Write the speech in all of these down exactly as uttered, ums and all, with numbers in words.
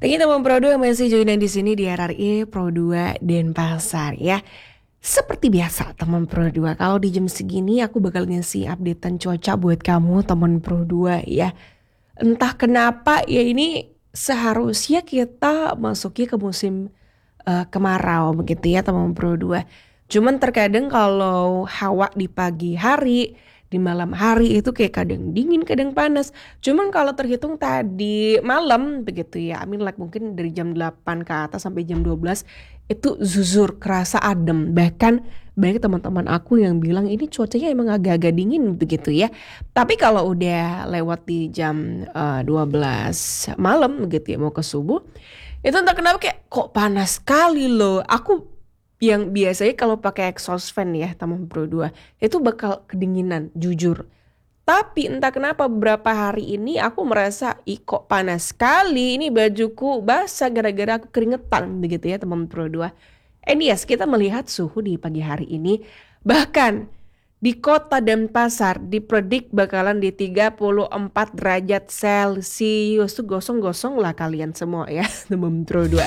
Thank you teman Pro dua yang masih join di sini di R R I Pro dua Denpasar ya. Seperti biasa teman Pro dua, kalau di jam segini aku bakal ngasih updatean cuaca buat kamu teman Pro dua ya. Entah kenapa ya, ini seharusnya kita masuknya ke musim uh, kemarau begitu ya teman Pro dua. Cuman terkadang kalau hawa di pagi hari, di malam hari itu kayak kadang dingin, kadang panas. Cuman kalau terhitung tadi malam begitu ya, I mean like mungkin dari jam delapan ke atas sampai jam dua belas itu zuzur, kerasa adem. Bahkan banyak teman-teman aku yang bilang ini cuacanya emang agak-agak dingin begitu ya. Tapi kalau udah lewat di jam uh, dua belas malam begitu ya, mau ke subuh, itu entah kenapa kayak kok panas sekali loh. Aku yang biasanya kalau pakai exhaust fan ya teman Pro dua itu bakal kedinginan jujur. Tapi entah kenapa beberapa hari ini aku merasa ih kok panas sekali, ini bajuku basah gara-gara aku keringetan begitu ya teman Pro dua. And yes, kita melihat suhu di pagi hari ini bahkan di kota Denpasar dipredik bakalan di tiga puluh empat derajat Celcius. Tuh gosong-gosong lah kalian semua ya teman Pro dua.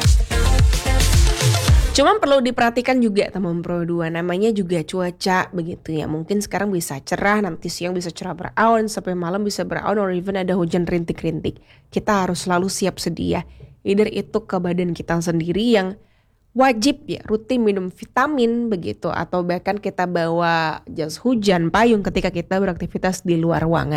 Cuman perlu diperhatikan juga teman Pro dua, namanya juga cuaca begitu ya. Mungkin sekarang bisa cerah, nanti siang bisa cerah berawan, sampai malam bisa berawan, or even ada hujan rintik-rintik. Kita harus selalu siap sedia. Either itu ke badan kita sendiri yang wajib ya rutin minum vitamin begitu, atau bahkan kita bawa jas hujan, payung ketika kita beraktivitas di luar ruangan.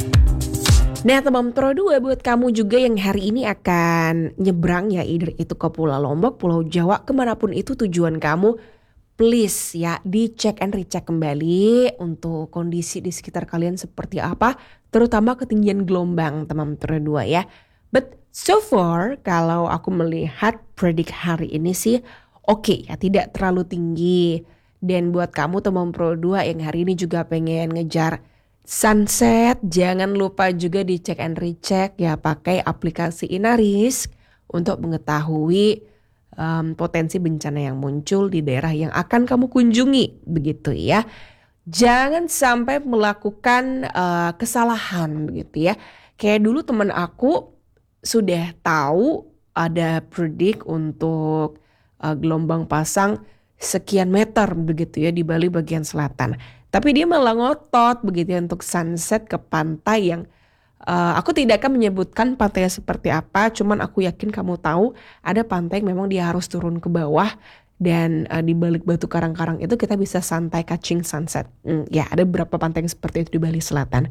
Nah teman Pro dua, buat kamu juga yang hari ini akan nyebrang ya, either itu ke Pulau Lombok, Pulau Jawa, kemanapun itu tujuan kamu, please ya dicek and recheck kembali untuk kondisi di sekitar kalian seperti apa, terutama ketinggian gelombang teman Pro dua ya. But so far kalau aku melihat predik hari ini sih oke okay, ya, tidak terlalu tinggi. Dan buat kamu teman Pro dua yang hari ini juga pengen ngejar sunset, jangan lupa juga dicek and recheck ya, pakai aplikasi Inarisk untuk mengetahui um, potensi bencana yang muncul di daerah yang akan kamu kunjungi begitu ya. Jangan sampai melakukan uh, kesalahan begitu ya. Kayak dulu teman aku sudah tahu ada predik untuk uh, gelombang pasang sekian meter begitu ya di Bali bagian selatan. Tapi dia malah ngotot begitu ya untuk sunset ke pantai yang uh, aku tidak akan menyebutkan pantainya seperti apa. Cuman aku yakin kamu tahu ada pantai yang memang dia harus turun ke bawah. Dan uh, di balik batu karang-karang itu kita bisa santai catching sunset. Hmm, ya ada beberapa pantai yang seperti itu di Bali Selatan.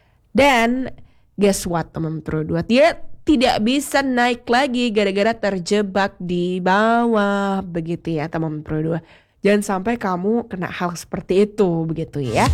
Dan guess what teman Pro dua, dia tidak bisa naik lagi gara-gara terjebak di bawah begitu ya teman Pro dua. Jangan sampai kamu kena hal seperti itu begitu ya.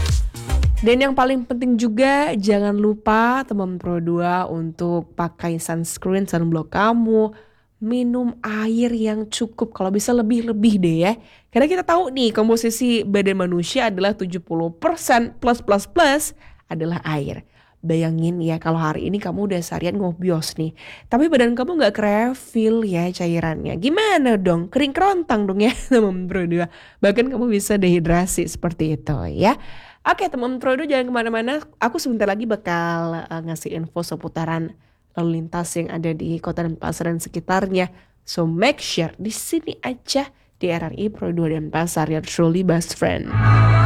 Dan yang paling penting juga jangan lupa teman Pro dua untuk pakai sunscreen, sunblock kamu. Minum air yang cukup, kalau bisa lebih-lebih deh ya. Karena kita tahu nih komposisi badan manusia adalah tujuh puluh persen plus plus plus adalah air. Bayangin ya kalau hari ini kamu udah seharian ngobios nih, tapi badan kamu gak kerefill ya cairannya. Gimana dong? Kering kerontang dong ya teman Pro dua. Bahkan kamu bisa dehidrasi seperti itu ya. Oke teman Pro dua, jangan kemana-mana. Aku sebentar lagi bakal uh, ngasih info seputaran lalu lintas yang ada di Kota Denpasar dan sekitarnya. So make sure di sini aja di R R I Pro dua Denpasar, your truly best friend.